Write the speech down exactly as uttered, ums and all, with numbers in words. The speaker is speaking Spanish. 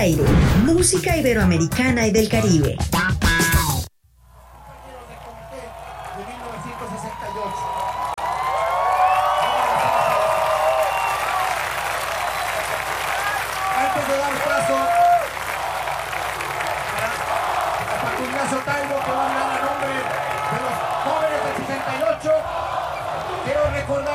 aire, música iberoamericana y del Caribe. Antes de dar paso a Facundo Taibo,